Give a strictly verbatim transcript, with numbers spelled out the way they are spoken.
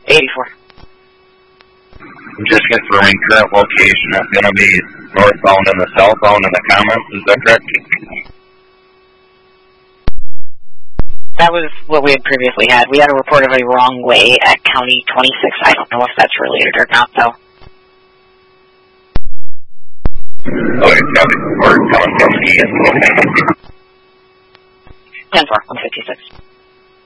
eighty-four. Just confirming current location is going to be northbound and the southbound in the comments. Is that correct? That was what we had previously had. We had a report of a wrong way at County twenty-six. I don't know if that's related or not, though. Oh, it's got the report coming from the east. ten four, one fifty-six.